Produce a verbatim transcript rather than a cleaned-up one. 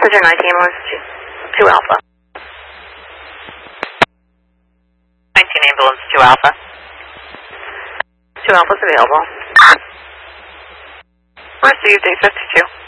Passenger nineteen was two Alpha. nineteen ambulance, two Alpha. two Alpha's available. Received eight fifty-two.